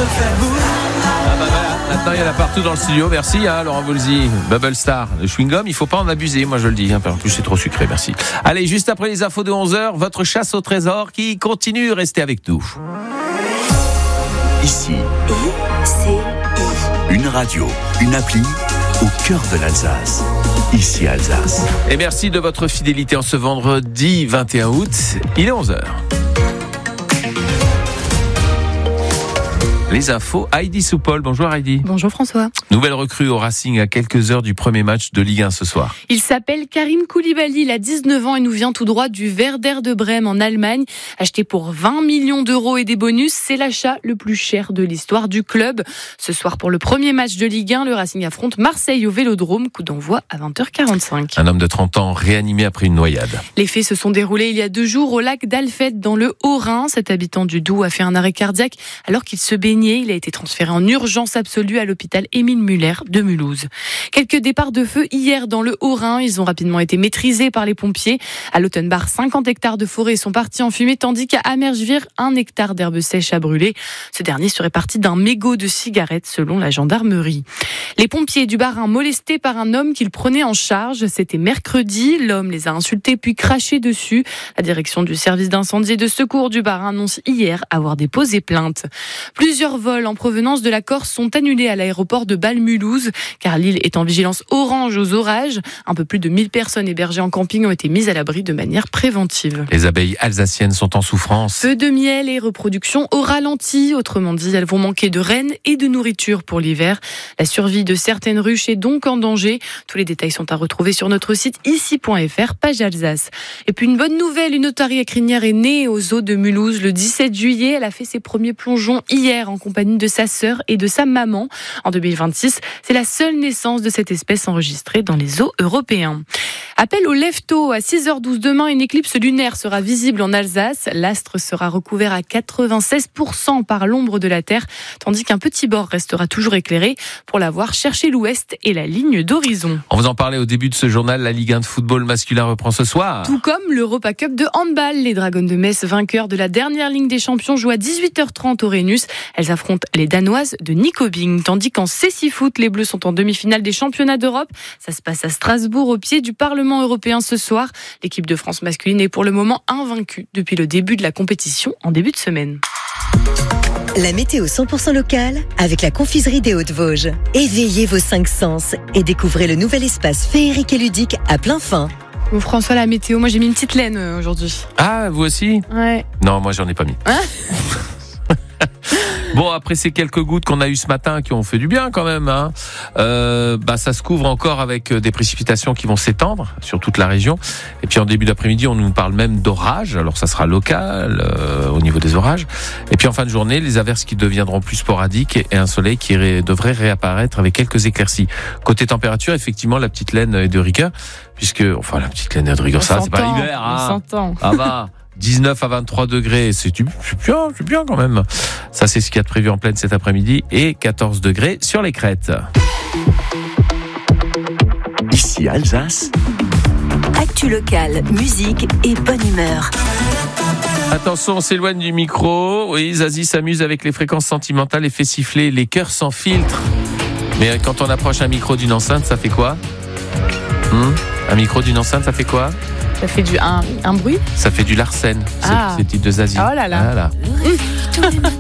Maintenant, il y en a partout dans le studio. Merci, Laurent Voulzy. Bubble Star, le chewing-gum, il ne faut pas en abuser, moi je le dis. En plus, c'est trop sucré, merci. Allez, juste après les infos de 11h, votre chasse au trésor qui continue. Restez avec nous. Ici, une radio, une appli au cœur de l'Alsace. Ici Alsace. Et merci de votre fidélité en ce vendredi 21 août. Il est 11h. Les infos, Heidi Soupol. Bonjour Heidi. Bonjour François. Nouvelle recrue au Racing à quelques heures du premier match de Ligue 1 ce soir. Il s'appelle Karim Koulibaly, il a 19 ans et nous vient tout droit du Werder de Brême en Allemagne. Acheté pour 20 millions d'euros et des bonus, c'est l'achat le plus cher de l'histoire du club. Ce soir pour le premier match de Ligue 1, le Racing affronte Marseille au Vélodrome, coup d'envoi à 20h45. Un homme de 30 ans réanimé après une noyade. Les faits se sont déroulés il y a 2 jours au lac d'Alfette dans le Haut-Rhin. Cet habitant du Doubs a fait un arrêt cardiaque alors qu'il se baignait. Il a été transféré en urgence absolue à l'hôpital Émile Muller de Mulhouse. Quelques départs de feu hier dans le Haut-Rhin. Ils ont rapidement été maîtrisés par les pompiers. À Lautenbach, 50 hectares de forêt sont partis en fumée, tandis qu'à Amerschwir, 1 hectare d'herbe sèche a brûlé. Ce dernier serait parti d'un mégot de cigarettes, selon la gendarmerie. Les pompiers du Bas-Rhin molestés par un homme qu'ils prenaient en charge. C'était mercredi. L'homme les a insultés puis craché dessus. La direction du service d'incendie et de secours du Bas-Rhin annonce hier avoir déposé plainte. Plusieurs vols en provenance de la Corse sont annulés à l'aéroport de Bâle-Mulhouse, car l'île est en vigilance orange aux orages. Un peu plus de 1000 personnes hébergées en camping ont été mises à l'abri de manière préventive. Les abeilles alsaciennes sont en souffrance. Peu de miel et reproduction au ralenti. Autrement dit, elles vont manquer de rennes et de nourriture pour l'hiver. La survie de certaines ruches est donc en danger. Tous les détails sont à retrouver sur notre site ici.fr, page Alsace. Et puis une bonne nouvelle, une otarie à crinière est née aux eaux de Mulhouse le 17 juillet. Elle a fait ses premiers plongeons hier en compagnie de sa sœur et de sa maman. En 2026, c'est la seule naissance de cette espèce enregistrée dans les eaux européens. Appel au lève-tôt à 6h12 demain, une éclipse lunaire sera visible en Alsace. L'astre sera recouvert à 96% par l'ombre de la Terre, tandis qu'un petit bord restera toujours éclairé. Pour la voir, cherchez l'ouest et la ligne d'horizon. On vous en parlait au début de ce journal, la Ligue 1 de football masculin reprend ce soir. Tout comme l'Europa Cup de handball. Les Dragons de Metz, vainqueurs de la dernière Ligue des Champions, jouent à 18h30 au Rhenus. Elles affrontent les Danoises de Nyköping. Tandis qu'en CC-Foot, les Bleus sont en demi-finale des championnats d'Europe. Ça se passe à Strasbourg, au pied du Parlement européen ce soir. L'équipe de France masculine est pour le moment invaincue depuis le début de la compétition en début de semaine. La météo 100% locale avec la confiserie des Hauts-de-Vosges. Éveillez vos 5 sens et découvrez le nouvel espace féerique et ludique à plein fin. Bon, François, la météo, moi j'ai mis une petite laine aujourd'hui. Ah, vous aussi ? Ouais. Non, moi j'en ai pas mis. Hein ? Bon, après ces quelques gouttes qu'on a eues ce matin qui ont fait du bien quand même, ça se couvre encore avec des précipitations qui vont s'étendre sur toute la région. Et puis en début d'après-midi, on nous parle même d'orages. Alors ça sera local au niveau des orages. Et puis en fin de journée, les averses qui deviendront plus sporadiques et un soleil qui devrait réapparaître avec quelques éclaircies. Côté température, effectivement, la petite laine est de rigueur, la petite laine est de rigueur, ça c'est pas l'hiver. On s'entend. Ah bah 19 à 23 degrés, c'est bien quand même. Ça, c'est ce qu'il y a de prévu en pleine cet après-midi. Et 14 degrés sur les crêtes. Ici Alsace. Actu locale, musique et bonne humeur. Attention, on s'éloigne du micro. Oui, Zazie s'amuse avec les fréquences sentimentales et fait siffler les cœurs sans filtre. Mais quand on approche un micro d'une enceinte, ça fait quoi ? Un micro d'une enceinte, ça fait quoi ? Ça fait un bruit ? Ça fait du Larsen, c'est le titre de Zazie. Oh là là. Voilà.